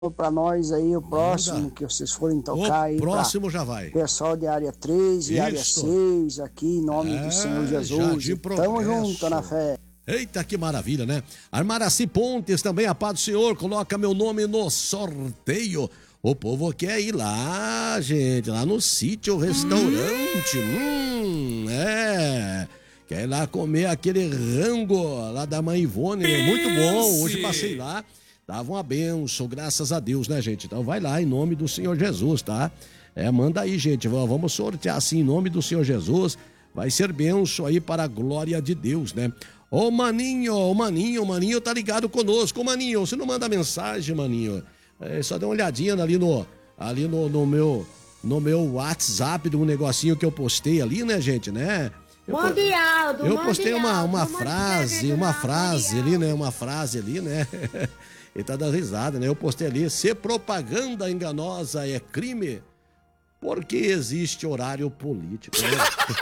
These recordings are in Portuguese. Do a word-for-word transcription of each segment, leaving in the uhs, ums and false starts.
para nós aí, o Manda. próximo que vocês forem tocar o aí. próximo já vai. Pessoal de área três e Isso. área seis, aqui em nome é, do Senhor Jesus. Jardim Tamo Progresso. junto na fé. Eita, que maravilha, né? Armaraci Pontes também, a paz do Senhor, coloca meu nome no sorteio. O povo quer ir lá, gente, lá no sítio, restaurante. Hum, é. Quer ir lá comer aquele rango lá da mãe Ivone, né? Muito bom. Hoje passei lá, tava uma benção, graças a Deus, né, gente? Então vai lá em nome do Senhor Jesus, tá? É, manda aí, gente, vamos sortear assim em nome do Senhor Jesus. Vai ser benção aí para a glória de Deus, né? Ô, Maninho, ô, Maninho, o Maninho tá ligado conosco. Ô, Maninho, você não manda mensagem, Maninho? É, só dá uma olhadinha ali no, ali no, no meu, no meu WhatsApp, de um negocinho que eu postei ali, né, gente, né? Eu, Mande Aldo, eu mande postei uma, Aldo, uma mande frase, Aldo, uma mande frase Aldo. ali, né? Uma frase ali, né? Ele tá dando risada, né? Eu postei ali, se propaganda enganosa é crime, porque existe horário político, né?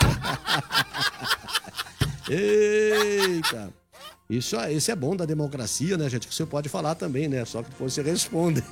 Eita! Isso, isso é bom da democracia, né, gente? Que você pode falar também, né? Só que depois você responde.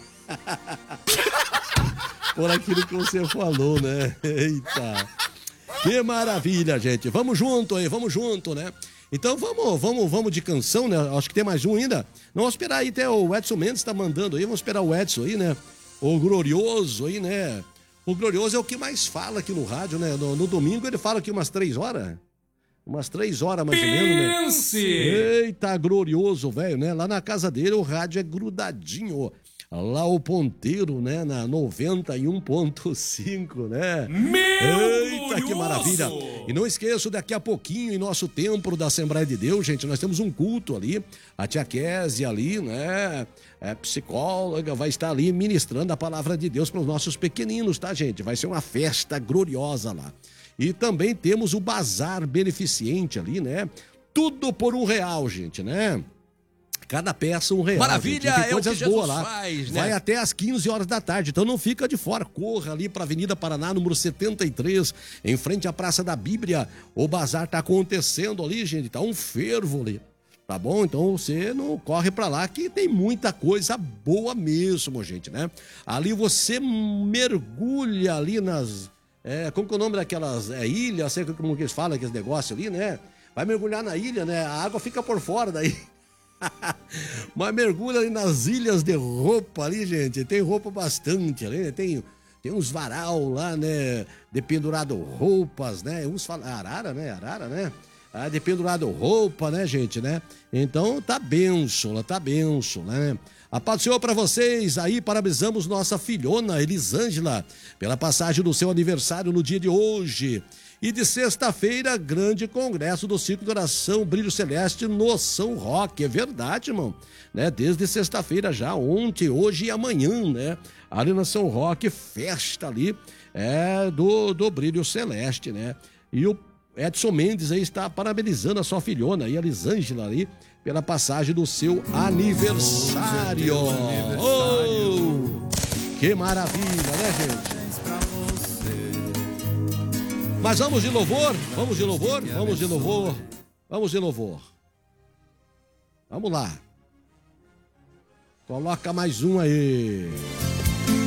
Por aquilo que você falou, né? Eita! Que maravilha, gente. Vamos junto aí, vamos junto, né? Então vamos, vamos, vamos de canção, né? Acho que tem mais um ainda. Não, vamos esperar aí, até o Edson Mendes tá mandando aí. Vamos esperar o Edson aí, né? O Glorioso aí, né? O Glorioso é o que mais fala aqui no rádio, né? No, no domingo ele fala aqui umas três horas. Umas três horas mais ou menos, né? Eita, glorioso, velho, né? Lá na casa dele o rádio é grudadinho. Lá o ponteiro, né? Na noventa e um ponto cinco, né? Meu Eita, glorioso! que maravilha! E não esqueço, daqui a pouquinho, em nosso templo da Assembleia de Deus, gente, nós temos um culto ali. A tia Kézia ali, né? É psicóloga, vai estar ali ministrando a palavra de Deus para os nossos pequeninos, tá, gente? Vai ser uma festa gloriosa lá. E também temos o bazar beneficente ali, né? Tudo por um real, gente, né? Cada peça um real. Maravilha, gente. Tem é o que coisas boas Jesus lá. faz, né? Vai até às quinze horas da tarde, então não fica de fora. Corra ali para a Avenida Paraná, número setenta e três, em frente à Praça da Bíblia. O bazar tá acontecendo ali, gente, tá um fervo ali. Tá bom? Então você não corre pra lá que tem muita coisa boa mesmo, gente, né? Ali você mergulha ali nas... É, como que é o nome daquelas é, ilhas? Sei como que eles falam, aqueles negócios ali, né? Vai mergulhar na ilha, né? A água fica por fora daí. Mas mergulha ali nas ilhas de roupa ali, gente. Tem roupa bastante ali, né? Tem... Tem uns varal lá, né? De pendurado roupas, né? Uns falam... Arara, né? Arara, né? Ah, de pendurado roupa, né, gente, né? Então, tá benção, tá benção, né? A paz do Senhor pra vocês aí, parabenizamos nossa filhona Elisângela pela passagem do seu aniversário no dia de hoje. E de sexta-feira, grande congresso do Ciclo de Oração Brilho Celeste no São Roque. É verdade, irmão, né? Desde sexta-feira já, ontem, hoje e amanhã, né? Ali na São Roque, festa ali, é, do, do Brilho Celeste, né? E o Edson Mendes aí está parabenizando a sua filhona aí, a Elisângela ali, pela passagem do seu aniversário. Oh, que maravilha, né, gente? Mas vamos de louvor, vamos de louvor, vamos de louvor, vamos de louvor. Vamos lá. Coloca mais um aí.